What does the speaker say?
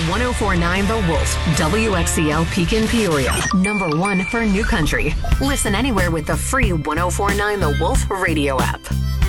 1049 The Wolf, WXCL Pekin Peoria. Number one for New Country. Listen anywhere with the free 1049 The Wolf radio app.